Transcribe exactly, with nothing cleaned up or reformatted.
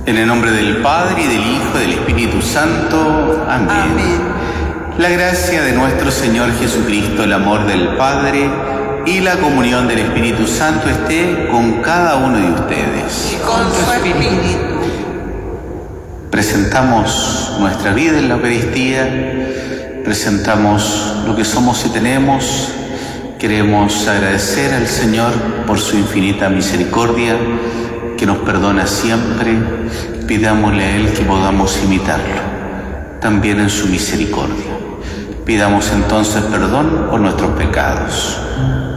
En el nombre del Padre, y del Hijo, y del Espíritu Santo. Amén. Amén. La gracia de nuestro Señor Jesucristo, el amor del Padre y la comunión del Espíritu Santo esté con cada uno de ustedes. Y con su espíritu. Presentamos nuestra vida en la Eucaristía, presentamos lo que somos y tenemos. Queremos agradecer al Señor por su infinita misericordia, que nos perdona siempre. Pidámosle a Él que podamos imitarlo, también en su misericordia. Pidamos entonces perdón por nuestros pecados.